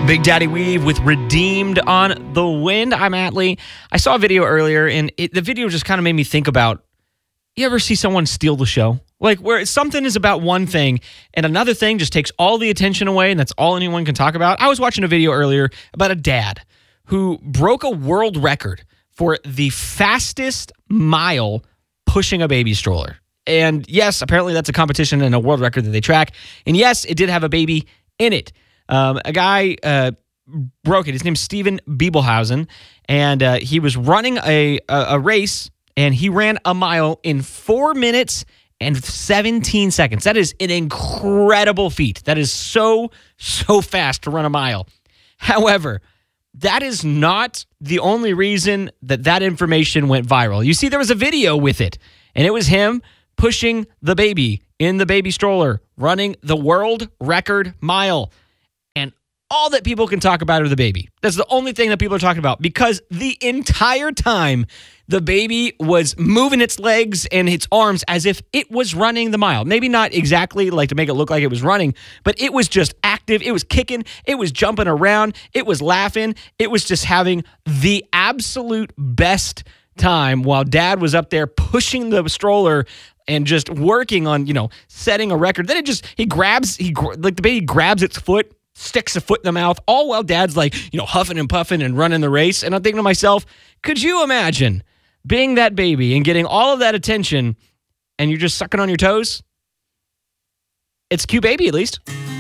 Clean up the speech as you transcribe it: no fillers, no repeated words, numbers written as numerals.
Big Daddy Weave with Redeemed on the Wind. I'm Atlee. I saw a video earlier, and the video just kind of made me think about, you ever see someone steal the show? Like where something is about one thing, and another thing just takes all the attention away, and that's all anyone can talk about. I was watching a video earlier about a dad who broke a world record for the fastest mile pushing a baby stroller. And yes, apparently that's a competition and a world record that they track. And yes, it did have a baby in it. A guy broke it. His name's Steven Biebelhausen, and he was running a race, and he ran a mile in 4 minutes and 17 seconds. That is an incredible feat. That is so fast to run a mile. However, that is not the only reason that information went viral. You see, there was a video with it, and it was him pushing the baby in the baby stroller, running the world record mile. And all that people can talk about are the baby. That's the only thing that people are talking about, because the entire time the baby was moving its legs and its arms as if it was running the mile. Maybe not exactly like to make it look like it was running, but it was just active. It was kicking. It was jumping around. It was laughing. It was just having the absolute best time while dad was up there pushing the stroller and just working on, setting a record. Then the baby grabs its foot, sticks a foot in the mouth, all while dad's huffing and puffing and running the race. And I'm thinking to myself, could you imagine being that baby and getting all of that attention and you're just sucking on your toes? It's a cute baby, at least.